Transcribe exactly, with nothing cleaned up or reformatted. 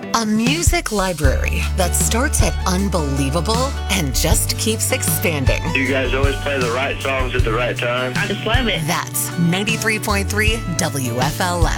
A music library that starts at unbelievable and just keeps expanding. You guys always play the right songs at the right time. I just love it. That's ninety-three point three W F L X.